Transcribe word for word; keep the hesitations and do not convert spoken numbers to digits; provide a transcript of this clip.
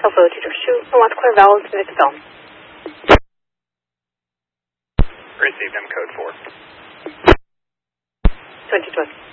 Alpha Teacher Shoot, I want to clear vowels to the film. Received, M code four. twenty twenty.